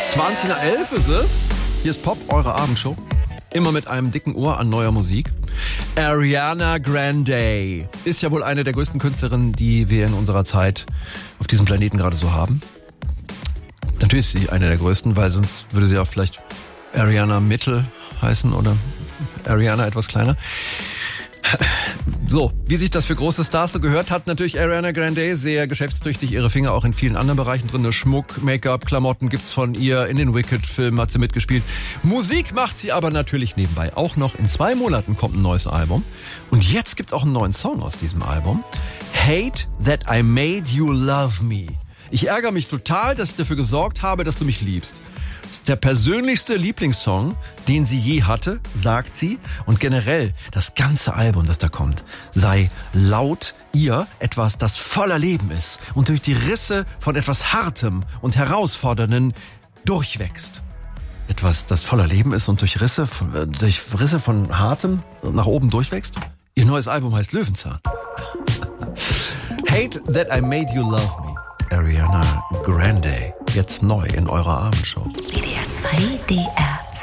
20:11 ist es. Hier ist Pop, eure Abendshow. Immer mit einem dicken Ohr an neuer Musik. Ariana Grande ist ja wohl eine der größten Künstlerinnen, die wir in unserer Zeit auf diesem Planeten gerade so haben. Natürlich ist sie eine der größten, weil sonst würde sie auch vielleicht Ariana Mittel heißen oder Ariana etwas kleiner. So, wie sich das für große Stars so gehört, hat natürlich Ariana Grande sehr geschäftstüchtig ihre Finger auch in vielen anderen Bereichen drin. Schmuck, Make-up, Klamotten gibt's von ihr. In den Wicked-Filmen hat sie mitgespielt. Musik macht sie aber natürlich nebenbei auch noch. In 2 Monaten kommt ein neues Album. Und jetzt gibt's auch einen neuen Song aus diesem Album. Hate That I Made You Love Me. Ich ärgere mich total, dass ich dafür gesorgt habe, dass du mich liebst. Der persönlichste Lieblingssong, den sie je hatte, sagt sie. Und generell das ganze Album, das da kommt, sei laut ihr etwas, das voller Leben ist und durch die Risse von etwas Hartem und Herausfordernden durchwächst. Etwas, das voller Leben ist und durch Risse von Hartem nach oben durchwächst. Ihr neues Album heißt Löwenzahn. Hate That I Made You Love Me. Ariana Grande. Jetzt neu in eurer Abendshow. WDR 2. WDR